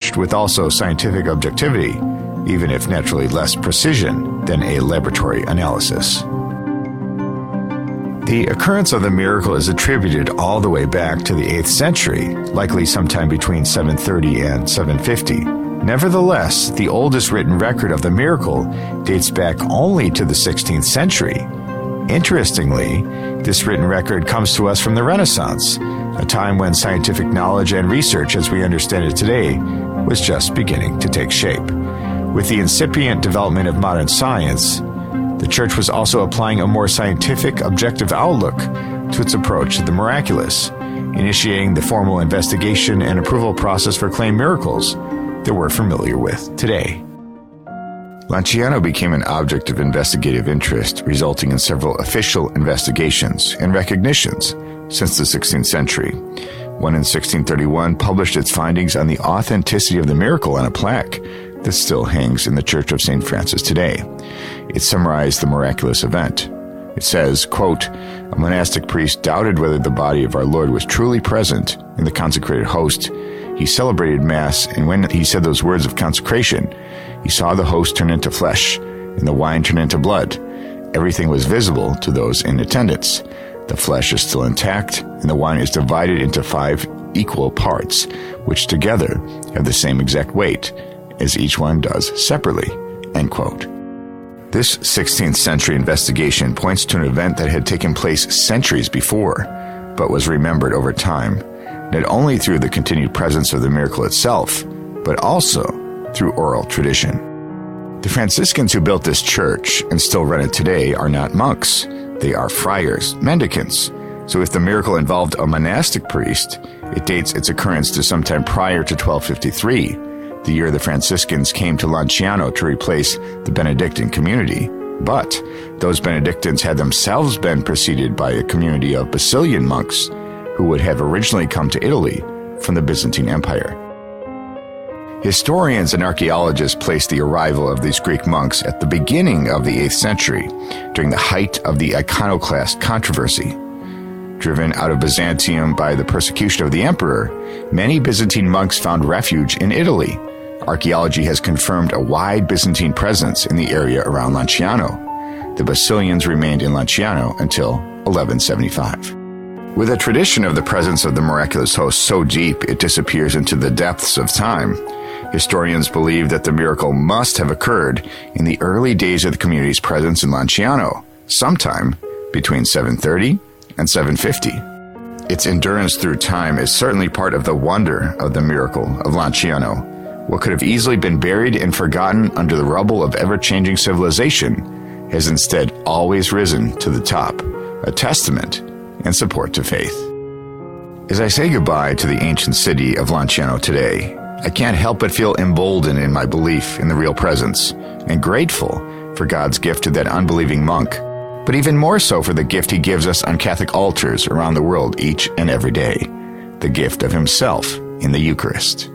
approached with also scientific objectivity, even if naturally less precision than a laboratory analysis. The occurrence of the miracle is attributed all the way back to the 8th century, likely sometime between 730 and 750. Nevertheless, the oldest written record of the miracle dates back only to the 16th century. Interestingly, this written record comes to us from the Renaissance, a time when scientific knowledge and research as we understand it today was just beginning to take shape. With the incipient development of modern science, the Church was also applying a more scientific, objective outlook to its approach to the miraculous, initiating the formal investigation and approval process for claimed miracles that we're familiar with today. Lanciano became an object of investigative interest, resulting in several official investigations and recognitions since the 16th century. One in 1631 published its findings on the authenticity of the miracle on a plaque that still hangs in the Church of St. Francis today. It summarized the miraculous event. It says, quote, "A monastic priest doubted whether the body of our Lord was truly present in the consecrated host. He celebrated Mass, and when he said those words of consecration, he saw the host turn into flesh and the wine turn into blood. Everything was visible to those in attendance. The flesh is still intact, and the wine is divided into 5 equal parts, which together have the same exact weight as each one does separately," end quote. This 16th century investigation points to an event that had taken place centuries before, but was remembered over time, not only through the continued presence of the miracle itself, but also through oral tradition. The Franciscans who built this church and still run it today are not monks. They are friars, mendicants. So if the miracle involved a monastic priest, it dates its occurrence to sometime prior to 1253, the year the Franciscans came to Lanciano to replace the Benedictine community. But those Benedictines had themselves been preceded by a community of Basilian monks who would have originally come to Italy from the Byzantine Empire. Historians and archaeologists place the arrival of these Greek monks at the beginning of the 8th century, during the height of the iconoclast controversy. Driven out of Byzantium by the persecution of the emperor, many Byzantine monks found refuge in Italy. Archaeology has confirmed a wide Byzantine presence in the area around Lanciano. The Basilians remained in Lanciano until 1175. With a tradition of the presence of the miraculous host so deep it disappears into the depths of time, historians believe that the miracle must have occurred in the early days of the community's presence in Lanciano, sometime between 730 and 750. Its endurance through time is certainly part of the wonder of the miracle of Lanciano. What could have easily been buried and forgotten under the rubble of ever-changing civilization has instead always risen to the top, a testament and support to faith. As I say goodbye to the ancient city of Lanciano today, I can't help but feel emboldened in my belief in the real presence and grateful for God's gift to that unbelieving monk, but even more so for the gift he gives us on Catholic altars around the world each and every day, the gift of himself in the Eucharist.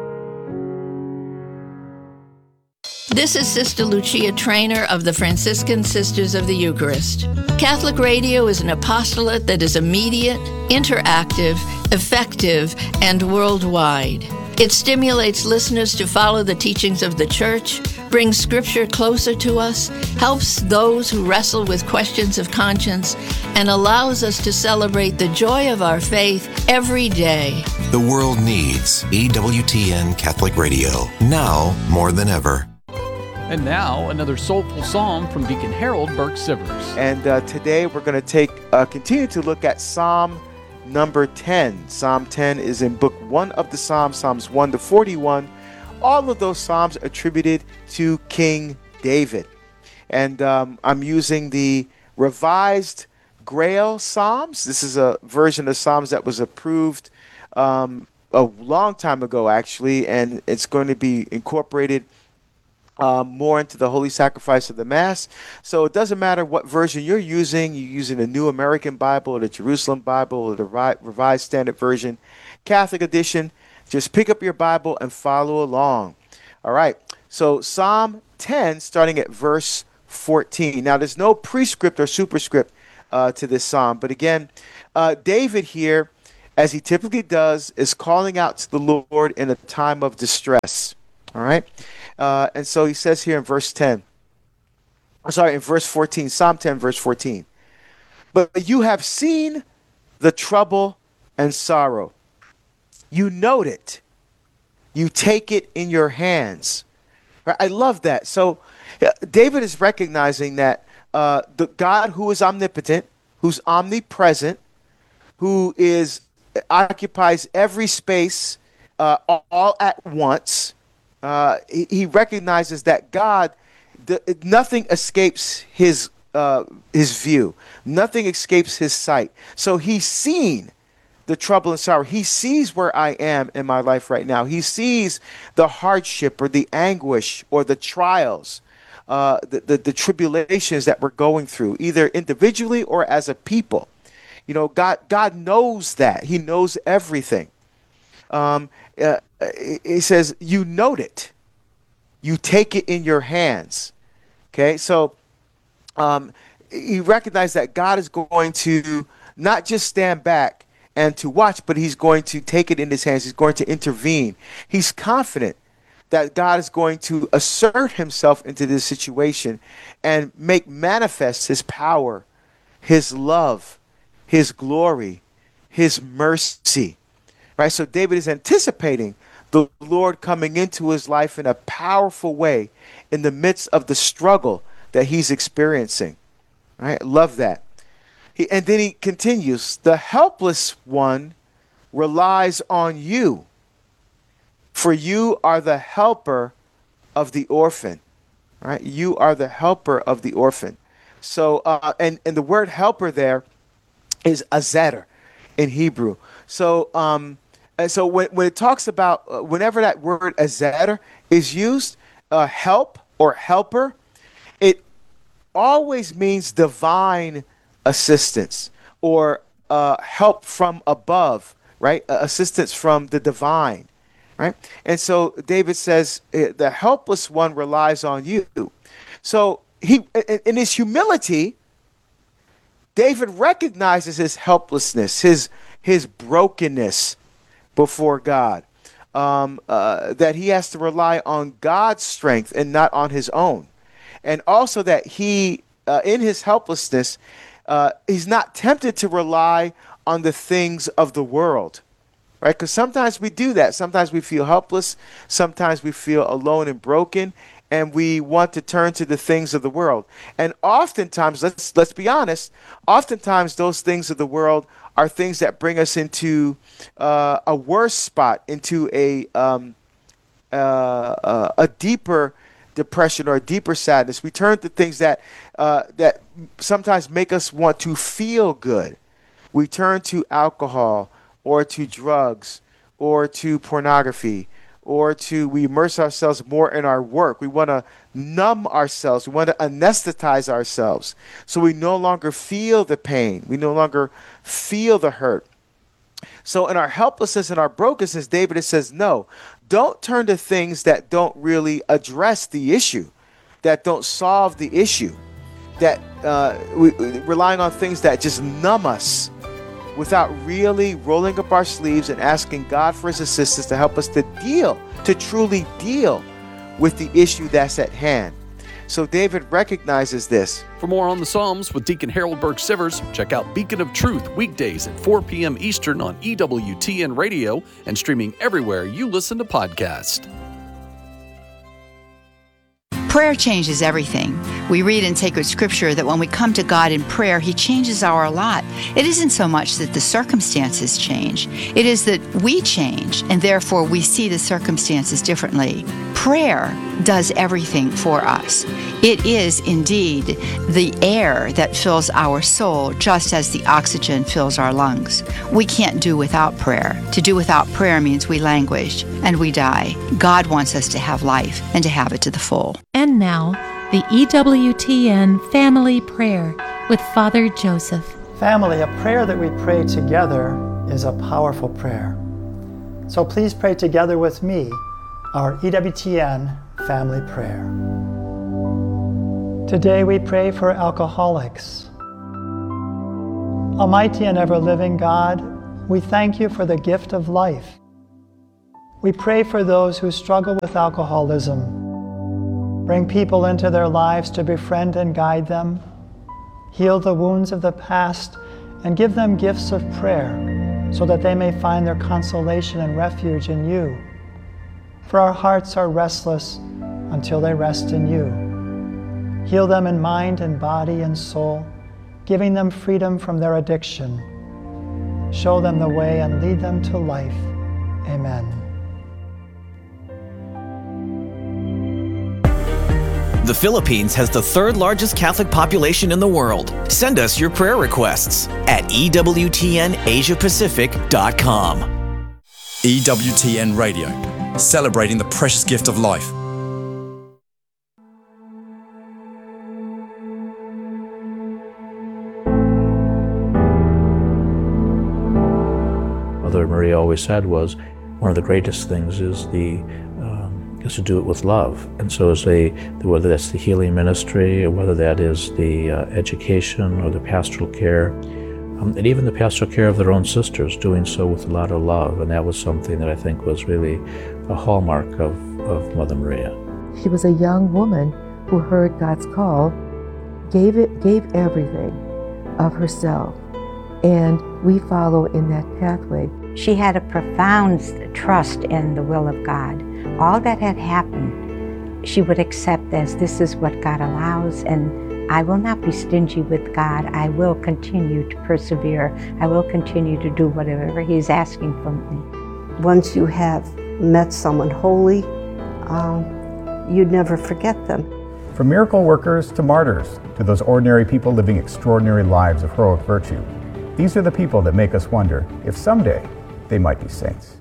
This is Sister Lucia Trainer of the Franciscan Sisters of the Eucharist. Catholic radio is an apostolate that is immediate, interactive, effective, and worldwide. It stimulates listeners to follow the teachings of the Church, brings Scripture closer to us, helps those who wrestle with questions of conscience, and allows us to celebrate the joy of our faith every day. The world needs EWTN Catholic Radio, now more than ever. And now, another soulful psalm from Deacon Harold Burke-Sivers. And today we're going to continue to look at Psalm number 10. Psalm 10 is in Book 1 of the Psalms, Psalms 1 to 41. All of those psalms attributed to King David. And I'm using the Revised Grail Psalms. This is a version of Psalms that was approved a long time ago, actually, and it's going to be incorporated more into the Holy Sacrifice of the Mass. So it doesn't matter what version you're using the New American Bible or the Jerusalem Bible or the Revised Standard Version, Catholic edition. Just pick up your Bible and follow along. All right, so Psalm 10, starting at verse 14. Now, there's no prescript or superscript to this psalm, but again, David here, as he typically does, is calling out to the Lord in a time of distress. All right? And so he says here in verse 14, Psalm 10, verse 14. But you have seen the trouble and sorrow. You note it. You take it in your hands. Right? I love that. So David is recognizing that the God who is omnipotent, who's omnipresent, who occupies every space all at once, he recognizes that God, nothing escapes his view. Nothing escapes his sight. So he's seen the trouble and sorrow. He sees where I am in my life right now. He sees the hardship or the anguish or the trials, the tribulations that we're going through, either individually or as a people. You know, God knows that. He knows everything. He says, you note it. You take it in your hands. Okay, so he recognized that God is going to not just stand back and to watch, but he's going to take it in his hands. He's going to intervene. He's confident that God is going to assert himself into this situation and make manifest his power, his love, his glory, his mercy. Right? So David is anticipating the Lord coming into his life in a powerful way in the midst of the struggle that he's experiencing. Right? Love that. And then he continues, the helpless one relies on you, for you are the helper of the orphan. Right? You are the helper of the orphan. So, and the word helper there is azer in Hebrew. So, so when it talks about, whenever that word azer is used, help or helper, it always means divine assistance or help from above, right? Assistance from the divine, right? And so David says, the helpless one relies on you. So he, in his humility, David recognizes his helplessness, his brokenness before God, that he has to rely on God's strength and not on his own. And also that he, in his helplessness, he's not tempted to rely on the things of the world, right? Because sometimes we do that. Sometimes we feel helpless. Sometimes we feel alone and broken, and we want to turn to the things of the world. And oftentimes, let's be honest, oftentimes those things of the world are things that bring us into a worse spot, into a deeper depression or a deeper sadness. We turn to things that sometimes make us want to feel good. We turn to alcohol or to drugs or to pornography, or we immerse ourselves more in our work. We want to numb ourselves. We want to anesthetize ourselves so we no longer feel the pain. We no longer feel the hurt. So in our helplessness and our brokenness, David says, no, don't turn to things that don't really address the issue, that don't solve the issue, that relying on things that just numb us without really rolling up our sleeves and asking God for his assistance to help us to truly deal with the issue that's at hand. So David recognizes this. For more on the Psalms with Deacon Harold Burke-Sivers, check out Beacon of Truth weekdays at 4 p.m. Eastern on EWTN Radio and streaming everywhere you listen to podcasts. Prayer changes everything. We read in sacred scripture that when we come to God in prayer, he changes our lot. It isn't so much that the circumstances change. It is that we change, and therefore we see the circumstances differently. Prayer does everything for us. It is indeed the air that fills our soul, just as the oxygen fills our lungs. We can't do without prayer. To do without prayer means we languish and we die. God wants us to have life and to have it to the full. And now, the EWTN Family Prayer with Father Joseph. Family, a prayer that we pray together is a powerful prayer. So please pray together with me our EWTN Family Prayer. Today we pray for alcoholics. Almighty and ever-living God, we thank you for the gift of life. We pray for those who struggle with alcoholism. Bring people into their lives to befriend and guide them. Heal the wounds of the past and give them gifts of prayer so that they may find their consolation and refuge in you. For our hearts are restless until they rest in you. Heal them in mind and body and soul, giving them freedom from their addiction. Show them the way and lead them to life. Amen. The Philippines has the third largest Catholic population in the world. Send us your prayer requests at EWTNAsiaPacific.com. EWTN Radio, celebrating the precious gift of life. Mother Maria always said was one of the greatest things is to do it with love. And so whether that's the healing ministry, or whether that is the education or the pastoral care, and even the pastoral care of their own sisters, doing so with a lot of love. And that was something that I think was really a hallmark of Mother Maria. She was a young woman who heard God's call, gave everything of herself, and we follow in that pathway. She had a profound trust in the will of God. All that had happened, she would accept as this is what God allows, and I will not be stingy with God. I will continue to persevere. I will continue to do whatever He's asking from me. Once you have met someone holy, you'd never forget them. From miracle workers to martyrs, to those ordinary people living extraordinary lives of heroic virtue, these are the people that make us wonder if someday they might be saints.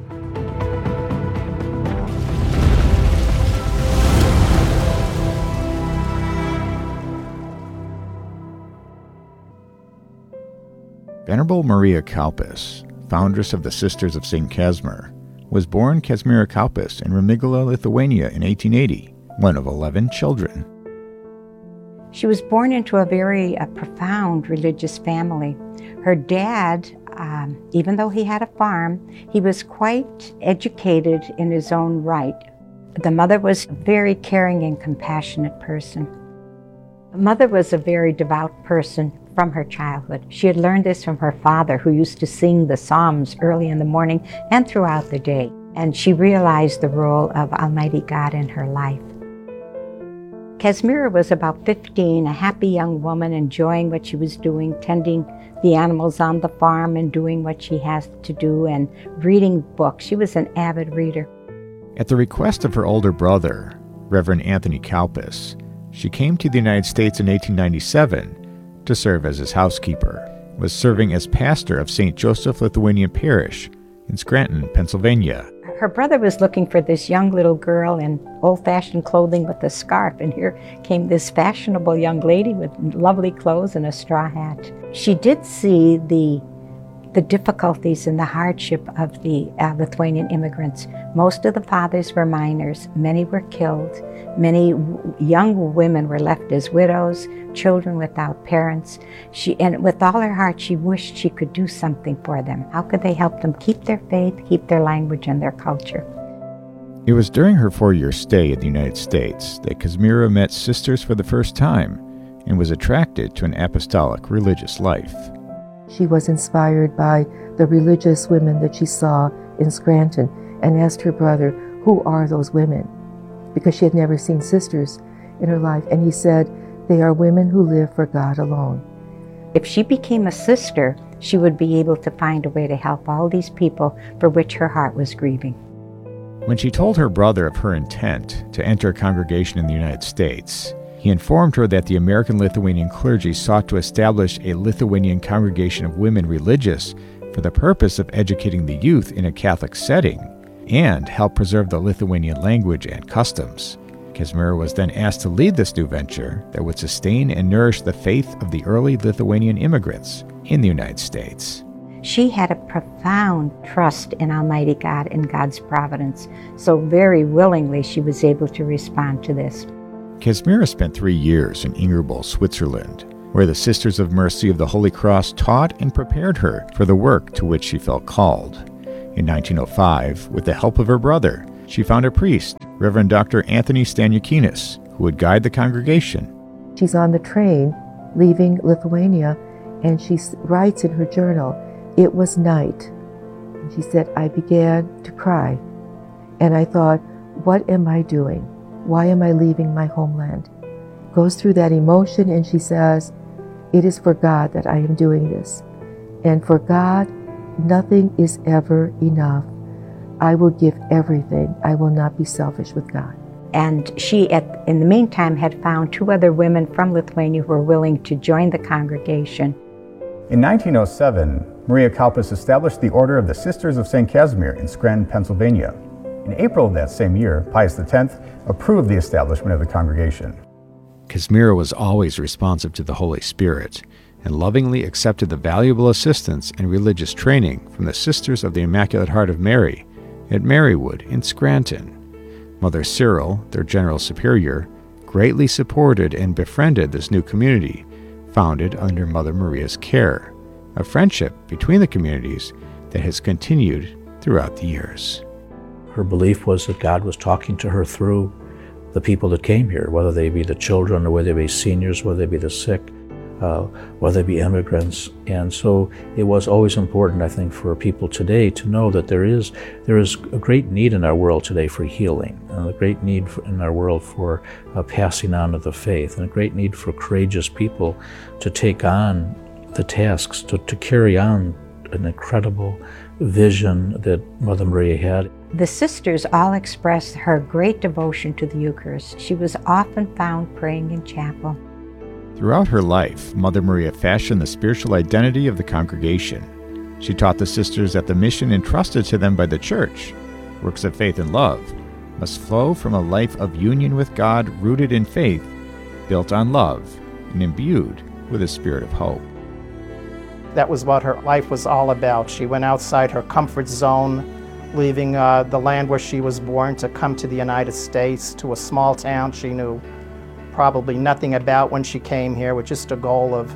Venerable Maria Kalpis, foundress of the Sisters of St. Casimir, was born Kazimiera Kalpis in Remigala, Lithuania in 1880, one of 11 children. She was born into a very profound religious family. Her dad, even though he had a farm, he was quite educated in his own right. The mother was a very caring and compassionate person. The mother was a very devout person from her childhood. She had learned this from her father, who used to sing the Psalms early in the morning and throughout the day. And she realized the role of Almighty God in her life. Kazimiera was about 15, a happy young woman, enjoying what she was doing, tending the animals on the farm and doing what she has to do and reading books. She was an avid reader. At the request of her older brother, Reverend Anthony Kalpis, she came to the United States in 1897 to serve as his housekeeper, was serving as pastor of St. Joseph Lithuanian Parish in Scranton, Pennsylvania. Her brother was looking for this young little girl in old-fashioned clothing with a scarf, and here came this fashionable young lady with lovely clothes and a straw hat. She did see the difficulties and the hardship of the Lithuanian immigrants. Most of the fathers were minors, many were killed, many young women were left as widows, children without parents. And with all her heart, she wished she could do something for them. How could they help them keep their faith, keep their language and their culture? It was during her 4-year stay in the United States that Kazimiera met sisters for the first time and was attracted to an apostolic religious life. She was inspired by the religious women that she saw in Scranton and asked her brother, who are those women? Because she had never seen sisters in her life. And he said, they are women who live for God alone. If she became a sister, she would be able to find a way to help all these people for which her heart was grieving. When she told her brother of her intent to enter a congregation in the United States, he informed her that the American Lithuanian clergy sought to establish a Lithuanian congregation of women religious for the purpose of educating the youth in a Catholic setting and help preserve the Lithuanian language and customs. Kazimiera was then asked to lead this new venture that would sustain and nourish the faith of the early Lithuanian immigrants in the United States. She had a profound trust in Almighty God and God's providence, so very willingly she was able to respond to this. Kazimiera spent 3 years in Ingerbol, Switzerland, where the Sisters of Mercy of the Holy Cross taught and prepared her for the work to which she felt called. In 1905, with the help of her brother, she found a priest, Reverend Dr. Anthony Stanyakinis, who would guide the congregation. She's on the train leaving Lithuania, and she writes in her journal, "It was night." And she said, "I began to cry, and I thought, what am I doing? Why am I leaving my homeland?" Goes through that emotion, and she says, "It is for God that I am doing this. And for God, nothing is ever enough. I will give everything. I will not be selfish with God." And she, in the meantime, had found 2 other women from Lithuania who were willing to join the congregation. In 1907, Maria Kalpas established the Order of the Sisters of St. Casimir in Scranton, Pennsylvania. In April of that same year, Pius X approved the establishment of the congregation. Casimira was always responsive to the Holy Spirit and lovingly accepted the valuable assistance and religious training from the Sisters of the Immaculate Heart of Mary at Marywood in Scranton. Mother Cyril, their General Superior, greatly supported and befriended this new community, founded under Mother Maria's care, a friendship between the communities that has continued throughout the years. Her belief was that God was talking to her through the people that came here, whether they be the children or whether they be seniors, whether they be the sick, whether they be immigrants. And so it was always important, I think, for people today to know that there is a great need in our world today for healing, and a great need in our world for passing on of the faith, and a great need for courageous people to take on the tasks, to carry on an incredible vision that Mother Maria had. The sisters all expressed her great devotion to the Eucharist. She was often found praying in chapel. Throughout her life, Mother Maria fashioned the spiritual identity of the congregation. She taught the sisters that the mission entrusted to them by the Church, works of faith and love, must flow from a life of union with God rooted in faith, built on love, and imbued with a spirit of hope. That was what her life was all about. She went outside her comfort zone, leaving the land where she was born to come to the United States, to a small town she knew probably nothing about when she came here, with just a goal of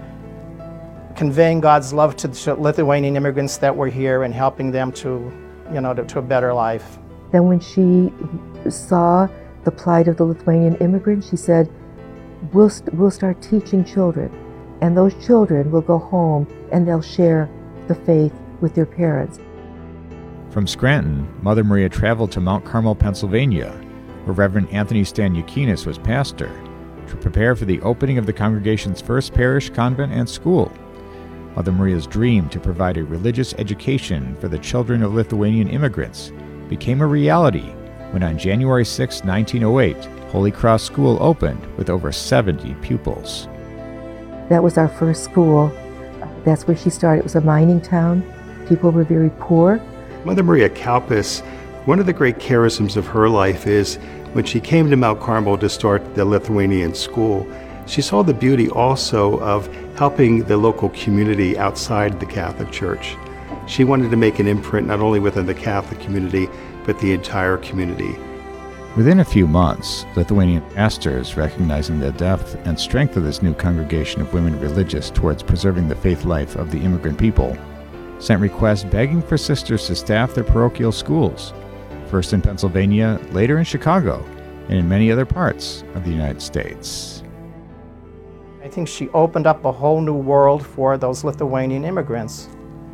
conveying God's love to Lithuanian immigrants that were here and helping them to a better life. Then when she saw the plight of the Lithuanian immigrants, she said, we'll start teaching children, and those children will go home and they'll share the faith with their parents. From Scranton, Mother Maria traveled to Mount Carmel, Pennsylvania, where Reverend Anthony Stanyakinis was pastor, to prepare for the opening of the congregation's first parish, convent, and school. Mother Maria's dream to provide a religious education for the children of Lithuanian immigrants became a reality when on January 6, 1908, Holy Cross School opened with over 70 pupils. That was our first school. That's where she started. It was a mining town. People were very poor. Mother Maria Kalpas, one of the great charisms of her life is when she came to Mount Carmel to start the Lithuanian school, she saw the beauty also of helping the local community outside the Catholic Church. She wanted to make an imprint not only within the Catholic community, but the entire community. Within a few months, Lithuanian pastors, recognizing the depth and strength of this new congregation of women religious towards preserving the faith life of the immigrant people, sent requests begging for sisters to staff their parochial schools, first in Pennsylvania, later in Chicago, and in many other parts of the United States. I think she opened up a whole new world for those Lithuanian immigrants.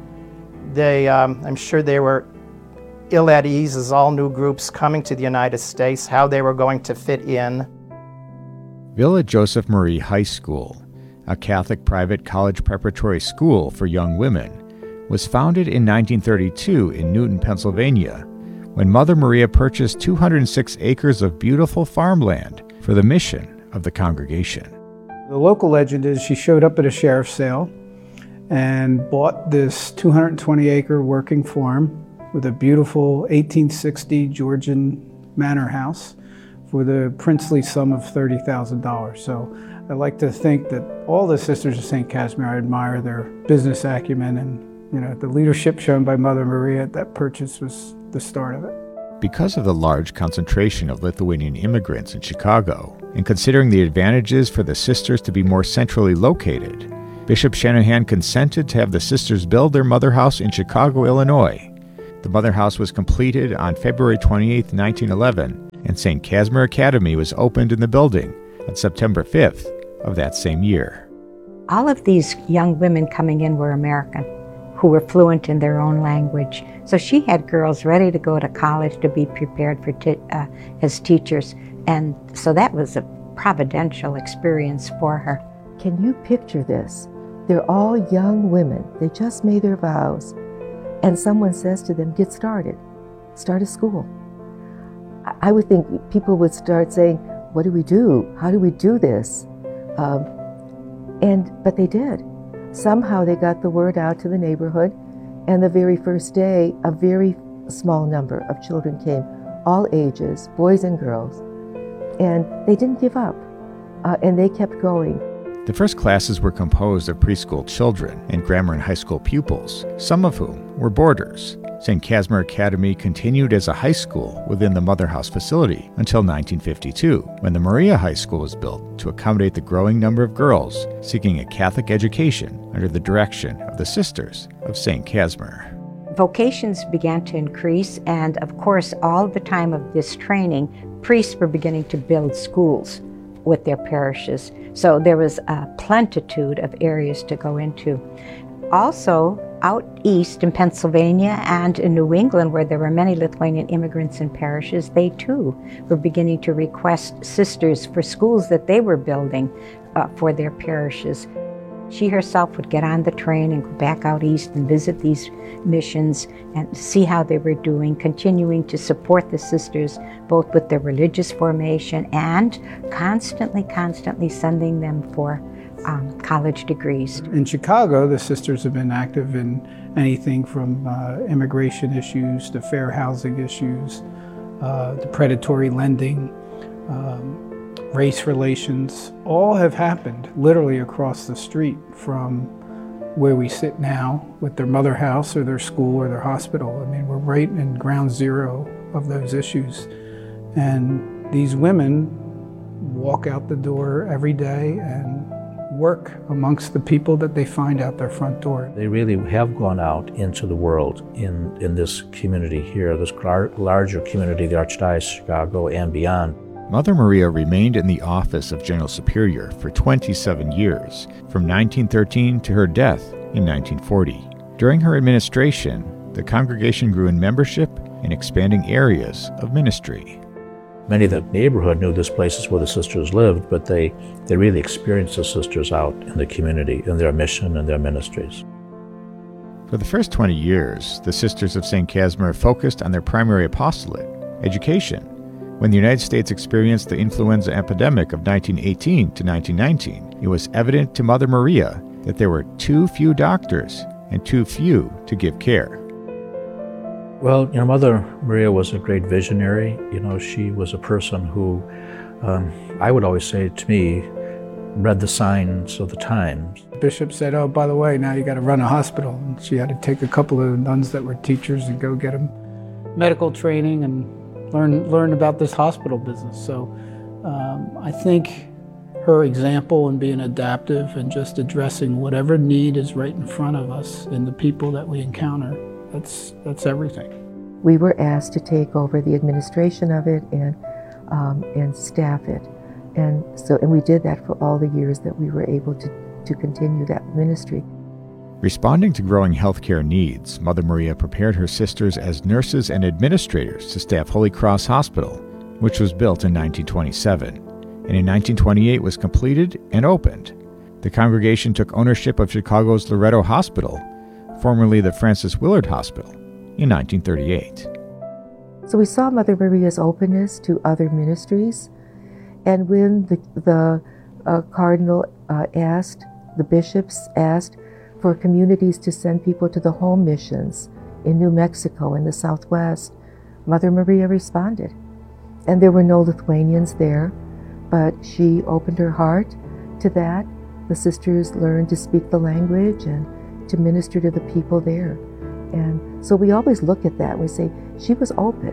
I'm sure they were ill at ease as all new groups coming to the United States, how they were going to fit in. Villa Joseph Marie High School, a Catholic private college preparatory school for young women, was founded in 1932 in Newton, Pennsylvania, when Mother Maria purchased 206 acres of beautiful farmland for the mission of the congregation. The local legend is she showed up at a sheriff's sale and bought this 220-acre working farm with a beautiful 1860 Georgian manor house for the princely sum of $30,000. So I like to think that all the Sisters of St. Casimir, I admire their business acumen, and the leadership shown by Mother Maria at that purchase was the start of it. Because of the large concentration of Lithuanian immigrants in Chicago, and considering the advantages for the sisters to be more centrally located, Bishop Shanahan consented to have the sisters build their mother house in Chicago, Illinois. The mother house was completed on February 28, 1911, and St. Casimir Academy was opened in the building on September 5th of that same year. All of these young women coming in were American, who were fluent in their own language. So she had girls ready to go to college to be prepared for as teachers. And so that was a providential experience for her. Can you picture this? They're all young women. They just made their vows. And someone says to them, get started. Start a school. I would think people would start saying, what do we do? How do we do this? But they did. Somehow they got the word out to the neighborhood, and the very first day, a very small number of children came, all ages, boys and girls, and they didn't give up, and they kept going. The first classes were composed of preschool children and grammar and high school pupils, some of whom were boarders. St. Casimir Academy continued as a high school within the Mother House facility until 1952, when the Maria High School was built to accommodate the growing number of girls seeking a Catholic education under the direction of the Sisters of St. Casimir. Vocations began to increase, and of course, all the time of this training, priests were beginning to build schools with their parishes. So there was a plenitude of areas to go into. Also, out east in Pennsylvania and in New England, where there were many Lithuanian immigrants in parishes, they too were beginning to request sisters for schools that they were building for their parishes. She herself would get on the train and go back out east and visit these missions and see how they were doing, continuing to support the sisters both with their religious formation and constantly sending them for college degrees. In Chicago, the sisters have been active in anything from immigration issues to fair housing issues, to predatory lending, race relations. All have happened literally across the street from where we sit now with their mother house or their school or their hospital. I mean, we're right in ground zero of those issues. And these women walk out the door every day and work amongst the people that they find out their front door. They really have gone out into the world in this community here, this larger community, the Archdiocese of Chicago and beyond. Mother Maria remained in the office of General Superior for 27 years, from 1913 to her death in 1940. During her administration, the congregation grew in membership and expanding areas of ministry. Many of the neighborhood knew this place is where the sisters lived, but they really experienced the sisters out in the community, in their mission and their ministries. For the first 20 years, the Sisters of St. Casimir focused on their primary apostolate, education. When the United States experienced the influenza epidemic of 1918 to 1919, it was evident to Mother Maria that there were too few doctors and too few to give care. Well, Mother Maria was a great visionary. She was a person who, I would always say to me, read the signs of the times. The bishop said, oh, by the way, now you got to run a hospital. And she had to take a couple of nuns that were teachers and go get them medical training and learn about this hospital business. So I think her example in being adaptive and just addressing whatever need is right in front of us and the people that we encounter, that's everything. We were asked to take over the administration of it and staff it. And we did that for all the years that we were able to continue that ministry. Responding to growing healthcare needs, Mother Maria prepared her sisters as nurses and administrators to staff Holy Cross Hospital, which was built in 1927, and in 1928 was completed and opened. The congregation took ownership of Chicago's Loretto Hospital, formerly the Francis Willard Hospital, in 1938. So we saw Mother Maria's openness to other ministries, and when the cardinal the bishops asked for communities to send people to the home missions in New Mexico in the Southwest, Mother Maria responded. And there were no Lithuanians there, but she opened her heart to that. The sisters learned to speak the language and to minister to the people there. And so we always look at that. We say she was open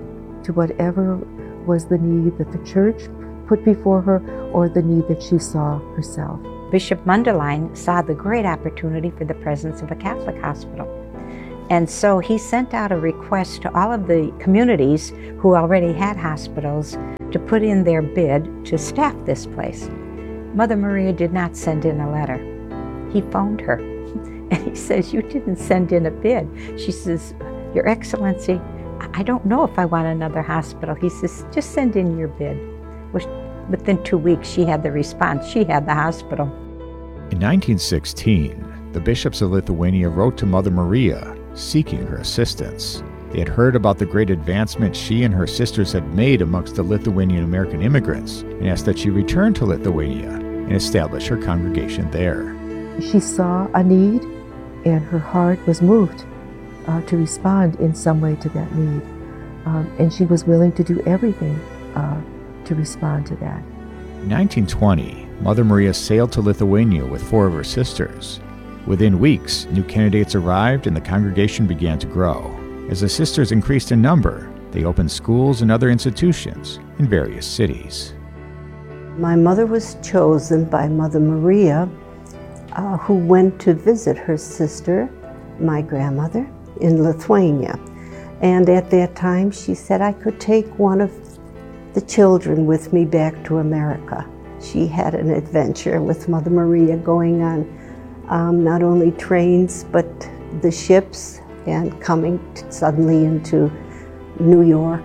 to whatever was the need that the church put before her or the need that she saw herself. Bishop Mundelein saw the great opportunity for the presence of a Catholic hospital. And so he sent out a request to all of the communities who already had hospitals to put in their bid to staff this place. Mother Maria did not send in a letter. He phoned her and he says, "You didn't send in a bid." She says, "Your Excellency, I don't know if I want another hospital." He says, "Just send in your bid." Within 2 weeks, she had the response. She had the hospital. In 1916, the bishops of Lithuania wrote to Mother Maria, seeking her assistance. They had heard about the great advancement she and her sisters had made amongst the Lithuanian American immigrants and asked that she return to Lithuania and establish her congregation there. She saw a need, and her heart was moved to respond in some way to that need. And she was willing to do everything to respond to that. In 1920, Mother Maria sailed to Lithuania with 4 of her sisters. Within weeks, new candidates arrived and the congregation began to grow. As the sisters increased in number, they opened schools and other institutions in various cities. My mother was chosen by Mother Maria, who went to visit her sister, my grandmother, in Lithuania. And at that time, she said I could take one of the children with me back to America. She had an adventure with Mother Maria going on not only trains, but the ships, and coming suddenly into New York.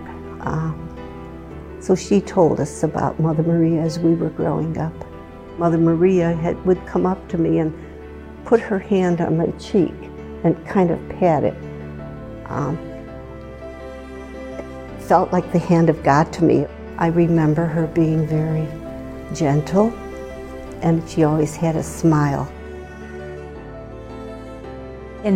So she told us about Mother Maria as we were growing up. Mother Maria would come up to me and put her hand on my cheek and kind of pat it. Felt like the hand of God to me. I remember her being very gentle, and she always had a smile. In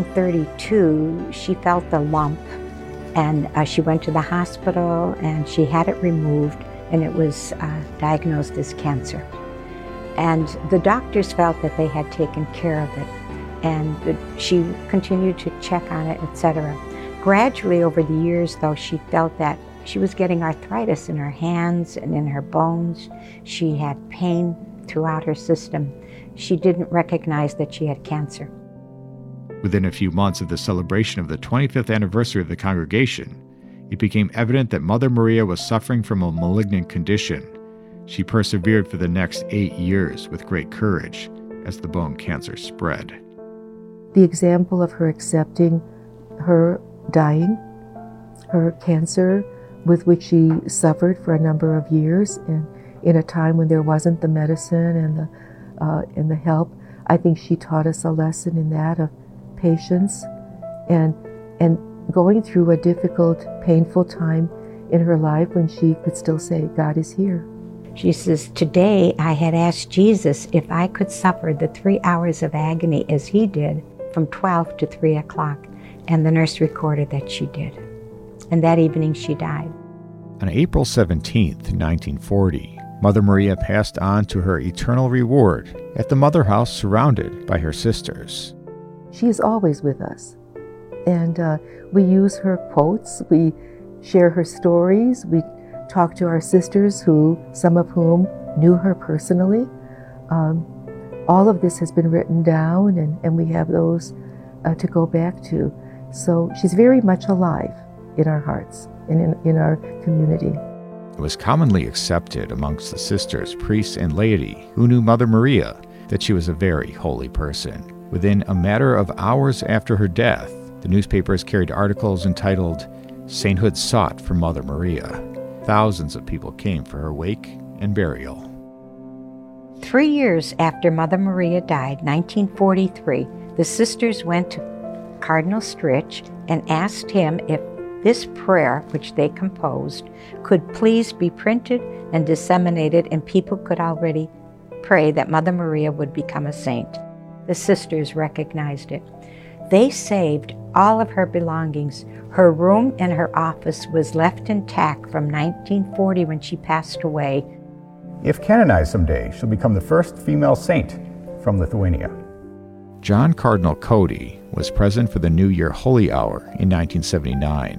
1932, she felt a lump, and she went to the hospital and she had it removed, and it was diagnosed as cancer. And the doctors felt that they had taken care of it, and she continued to check on it, etc. Gradually over the years, though, she felt that she was getting arthritis in her hands and in her bones. She had pain throughout her system. She didn't recognize that she had cancer. Within a few months of the celebration of the 25th anniversary of the congregation, it became evident that Mother Maria was suffering from a malignant condition. She persevered for the next 8 years with great courage as the bone cancer spread. The example of her accepting her dying, her cancer with which she suffered for a number of years, and in a time when there wasn't the medicine and the help, I think she taught us a lesson in that of patience and going through a difficult, painful time in her life when she could still say, God is here. She says, today I had asked Jesus if I could suffer the 3 hours of agony as he did from 12 to 3 o'clock. And the nurse recorded that she did. And that evening she died. On April 17th, 1940, Mother Maria passed on to her eternal reward at the Mother House surrounded by her sisters. She is always with us. And we use her quotes, we share her stories, we talk to our sisters, some of whom knew her personally. All of this has been written down, and we have those to go back to. So she's very much alive in our hearts and in our community. It was commonly accepted amongst the sisters, priests, and laity who knew Mother Maria that she was a very holy person. Within a matter of hours after her death, the newspapers carried articles entitled, "Sainthood Sought for Mother Maria." Thousands of people came for her wake and burial. 3 years after Mother Maria died, 1943, the sisters went to Cardinal Stritch and asked him if this prayer, which they composed, could please be printed and disseminated, and people could already pray that Mother Maria would become a saint. The sisters recognized it. They saved all of her belongings. Her room and her office was left intact from 1940 when she passed away. If canonized someday, she'll become the first female saint from Lithuania. John Cardinal Cody was present for the New Year Holy Hour in 1979.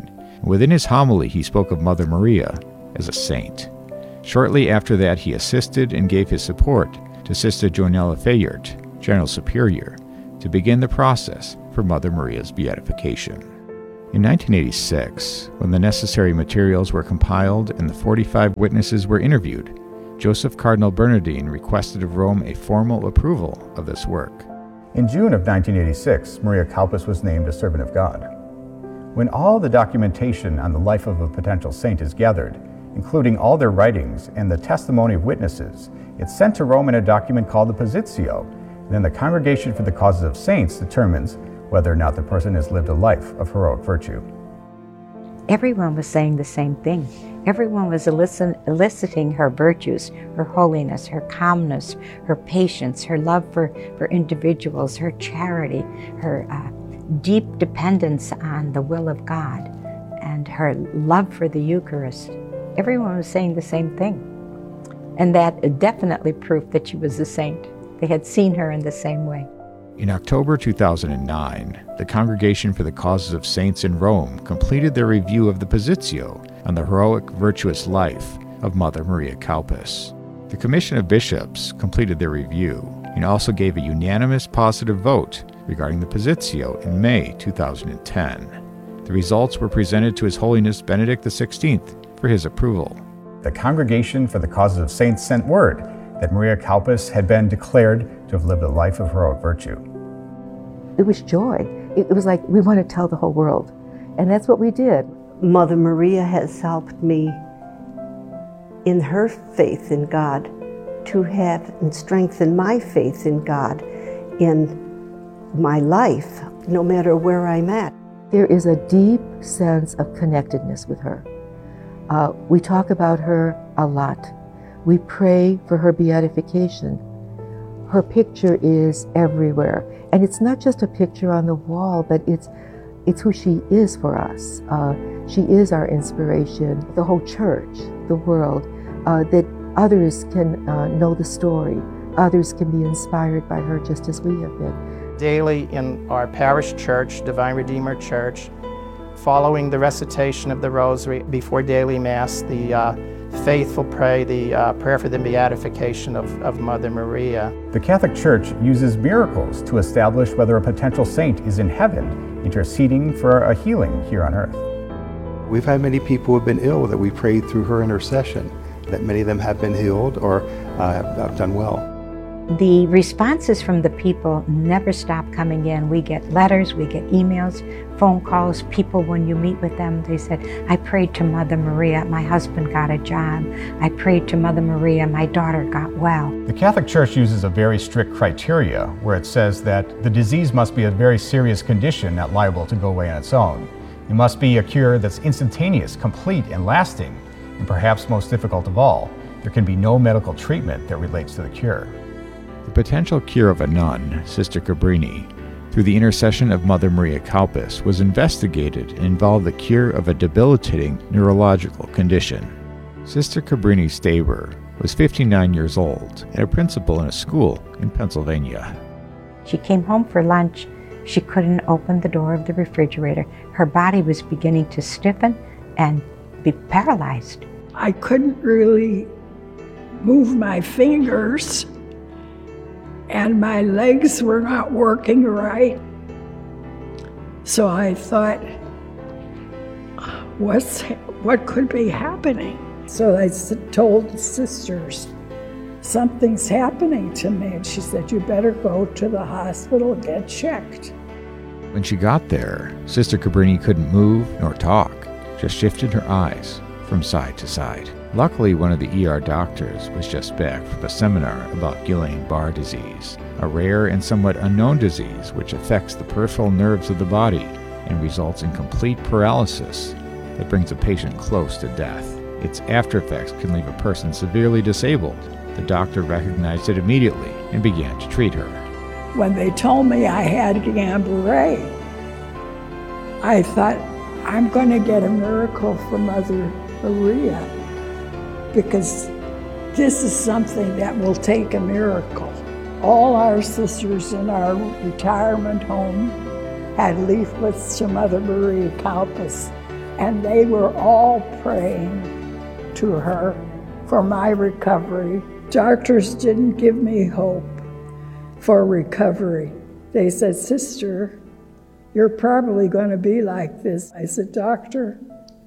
Within his homily, he spoke of Mother Maria as a saint. Shortly after that, he assisted and gave his support to Sister Jonella Fayert, General Superior, to begin the process for Mother Maria's beatification. In 1986, when the necessary materials were compiled and the 45 witnesses were interviewed, Joseph Cardinal Bernardin requested of Rome a formal approval of this work. In June of 1986, Maria Calpas was named a servant of God. When all the documentation on the life of a potential saint is gathered, including all their writings and the testimony of witnesses, it's sent to Rome in a document called the Positio, and then the Congregation for the Causes of Saints determines whether or not the person has lived a life of heroic virtue. Everyone was saying the same thing. Everyone was eliciting her virtues, her holiness, her calmness, her patience, her love for individuals, her charity, her deep dependence on the will of God, and her love for the Eucharist. Everyone was saying the same thing. And that definitely proved that she was a saint. They had seen her in the same way. In October 2009, the Congregation for the Causes of Saints in Rome completed their review of the Positio on the heroic, virtuous life of Mother Maria Calpas. The Commission of Bishops completed their review and also gave a unanimous positive vote regarding the Positio in May 2010. The results were presented to His Holiness Benedict XVI for his approval. The Congregation for the Causes of Saints sent word that Maria Calpas had been declared to have lived a life of heroic virtue. It was joy. It was like, we want to tell the whole world. And that's what we did. Mother Maria has helped me in her faith in God to have and strengthen my faith in God in my life, no matter where I'm at. There is a deep sense of connectedness with her. We talk about her a lot. We pray for her beatification. Her picture is everywhere. And it's not just a picture on the wall, but it's who she is for us. She is our inspiration, the whole church, the world, that others can know the story. Others can be inspired by her just as we have been. Daily in our parish church, Divine Redeemer Church, following the recitation of the Rosary before daily Mass, the faithful pray the prayer for the beatification of Mother Maria. The Catholic Church uses miracles to establish whether a potential saint is in heaven, interceding for a healing here on earth. We've had many people who have been ill that we prayed through her intercession, that many of them have been healed or have done well. The responses from the people never stop coming in. We get letters, we get emails, phone calls. People, when you meet with them, they said, I prayed to Mother Maria, my husband got a job. I prayed to Mother Maria, my daughter got well. The Catholic Church uses a very strict criteria where it says that the disease must be a very serious condition, not liable to go away on its own. It must be a cure that's instantaneous, complete, and lasting. And perhaps most difficult of all, there can be no medical treatment that relates to the cure. The potential cure of a nun, Sister Cabrini, through the intercession of Mother Maria Calpas, was investigated and involved the cure of a debilitating neurological condition. Sister Cabrini Staber was 59 years old and a principal in a school in Pennsylvania. She came home for lunch. She couldn't open the door of the refrigerator. Her body was beginning to stiffen and be paralyzed. I couldn't really move my fingers, and my legs were not working right. So I thought, what could be happening? So I told the sisters, something's happening to me. And she said, you better go to the hospital and get checked. When she got there, Sister Cabrini couldn't move nor talk, just shifted her eyes from side to side. Luckily, one of the ER doctors was just back from a seminar about Guillain-Barre disease, a rare and somewhat unknown disease which affects the peripheral nerves of the body and results in complete paralysis that brings a patient close to death. Its after effects can leave a person severely disabled. The doctor recognized it immediately and began to treat her. When they told me I had Guillain-Barre, I thought, I'm going to get a miracle from Mother Maria, because this is something that will take a miracle. All our sisters in our retirement home had leaflets to Mother Maria Calpas and they were all praying to her for my recovery. Doctors didn't give me hope for recovery. They said, "Sister, you're probably going to be like this." I said, "Doctor,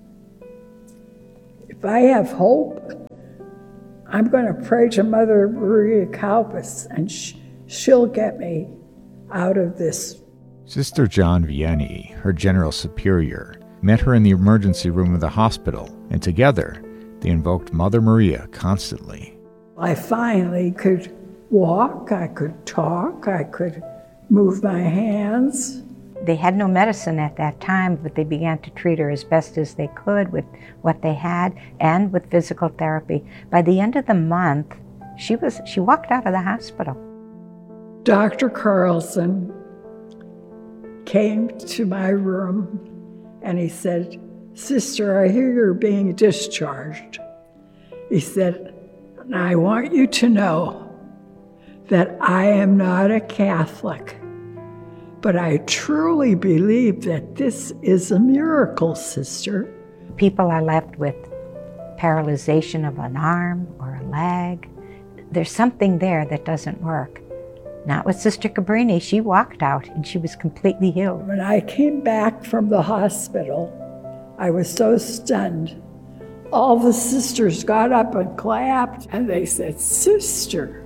if I have hope, I'm going to pray to Mother Maria Kalpas, and she'll get me out of this." Sister John Vianney, her general superior, met her in the emergency room of the hospital, and together they invoked Mother Maria constantly. I finally could walk, I could talk, I could move my hands. They had no medicine at that time, but they began to treat her as best as they could with what they had and with physical therapy. By the end of the month, she walked out of the hospital. Dr. Carlson came to my room and he said, "Sister, I hear you're being discharged." He said, "I want you to know that I am not a Catholic, but I truly believe that this is a miracle, sister." People are left with paralyzation of an arm or a leg. There's something there that doesn't work. Not with Sister Cabrini. She walked out and she was completely healed. When I came back from the hospital, I was so stunned. All the sisters got up and clapped, and they said, "Sister,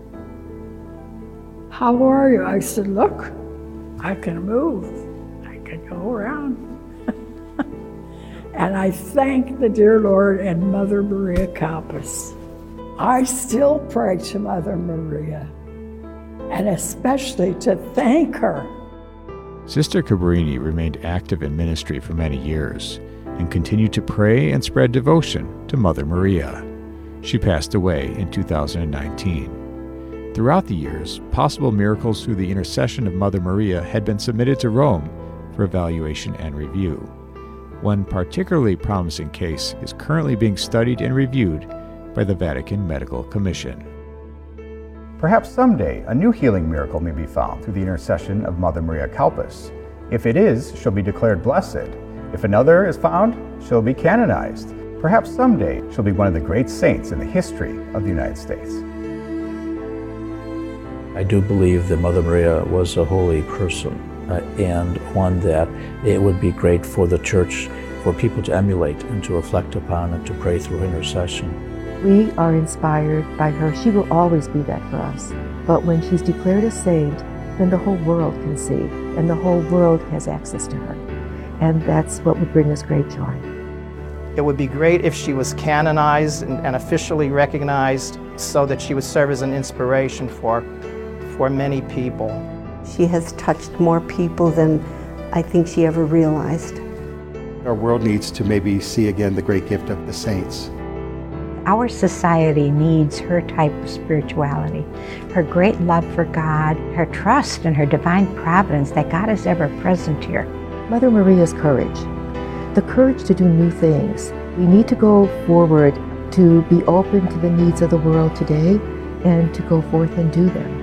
how are you?" I said, "Look, I can move. I can go around." And I thank the dear Lord and Mother Maria Kalpas. I still pray to Mother Maria, and especially to thank her. Sister Cabrini remained active in ministry for many years and continued to pray and spread devotion to Mother Maria. She passed away in 2019. Throughout the years, possible miracles through the intercession of Mother Maria had been submitted to Rome for evaluation and review. One particularly promising case is currently being studied and reviewed by the Vatican Medical Commission. Perhaps someday a new healing miracle may be found through the intercession of Mother Maria Kalpas. If it is, she'll be declared blessed. If another is found, she'll be canonized. Perhaps someday she'll be one of the great saints in the history of the United States. I do believe that Mother Maria was a holy person and one that it would be great for the Church, for people to emulate and to reflect upon and to pray through intercession. We are inspired by her. She will always be that for us. But when she's declared a saint, then the whole world can see, and the whole world has access to her. And that's what would bring us great joy. It would be great if she was canonized and officially recognized so that she would serve as an inspiration for many people. She has touched more people than I think she ever realized. Our world needs to maybe see again the great gift of the saints. Our society needs her type of spirituality, her great love for God, her trust in her divine providence that God is ever present here. Mother Maria's courage, the courage to do new things. We need to go forward to be open to the needs of the world today and to go forth and do them.